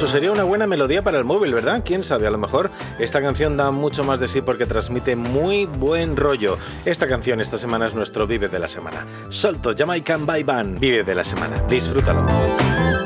incluso sería una buena melodía para el móvil, ¿verdad? ¿Quién sabe? A lo mejor esta canción da mucho más de sí porque transmite muy buen rollo. Esta canción esta semana es nuestro Vive de la Semana. Salto Jamaican Vibe Band, Vive de la Semana. Disfrútalo.